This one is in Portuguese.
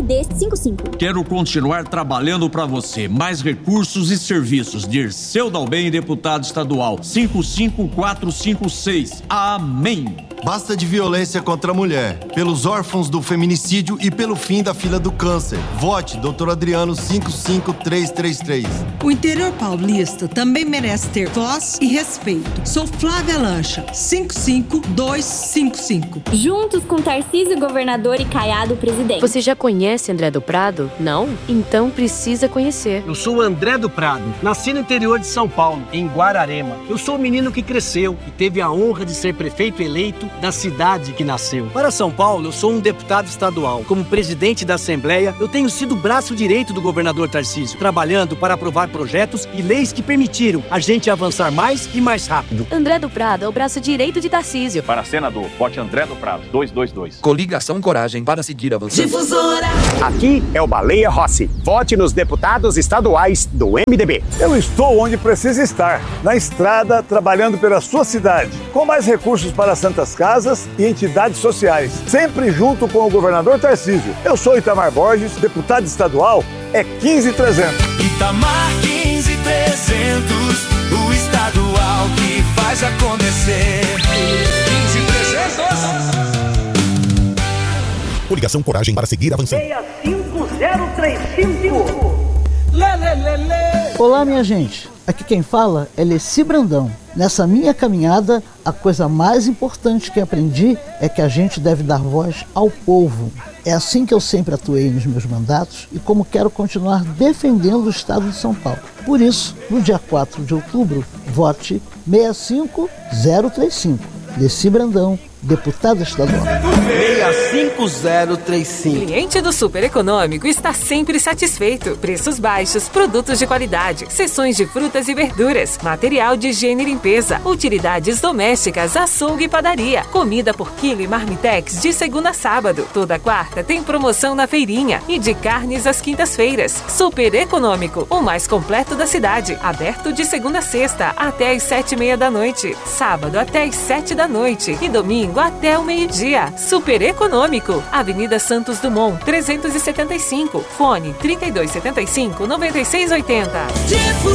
RD 55. Quero continuar trabalhando para você. Mais recursos e serviços. Dirceu Dalben, deputado estadual 55456. Amém. Basta de violência contra a mulher, pelos órfãos do feminicídio e pelo fim da fila do câncer. Vote Dr. Adriano 55333. O interior paulista também merece ter voz e respeito. Sou Flávia Lancha, 55255. Juntos com Tarcísio, governador, e Caiado, presidente. Você já conhece André do Prado? Não? Então precisa conhecer. Eu sou André do Prado, nasci no interior de São Paulo, em Guararema. Eu sou o menino que cresceu e teve a honra de ser prefeito eleito da cidade que nasceu. Para São Paulo, eu sou um deputado estadual. Como presidente da Assembleia, eu tenho sido o braço direito do governador Tarcísio, trabalhando para aprovar projetos e leis que permitiram a gente avançar mais e mais rápido. André do Prado é o braço direito de Tarcísio. Para senador, vote André do Prado, 222. Coligação Coragem para seguir avançando. Difusora. Aqui é o Baleia Rossi. Vote nos deputados estaduais do MDB. Eu estou onde precisa estar, na estrada, trabalhando pela sua cidade, com mais recursos para santas casas e entidades sociais, sempre junto com o governador Tarcísio. Eu sou Itamar Borges, deputado estadual, é 15300. Itamar 15300, o estadual que faz acontecer. 15300. Coligação Coragem para seguir avançando. 65035. Olá, minha gente. Aqui quem fala é Leci Brandão. Nessa minha caminhada, a coisa mais importante que aprendi é que a gente deve dar voz ao povo. É assim que eu sempre atuei nos meus mandatos e como quero continuar defendendo o estado de São Paulo. Por isso, no dia 4 de outubro, vote 65035. Leci Brandão, deputada estadual. 65035. Cliente do Super Econômico está sempre satisfeito. Preços baixos, produtos de qualidade, seções de frutas e verduras, material de higiene e limpeza, utilidades domésticas, açougue e padaria, comida por quilo e marmitex de segunda a sábado. Toda quarta tem promoção na feirinha e de carnes às quintas-feiras. Super Econômico, o mais completo da cidade. Aberto de segunda a sexta até às 7:30 da noite. Sábado até às 7 da noite e domingo até o meio-dia. Super Econômico, Avenida Santos Dumont, 375. Fone 3275-9680.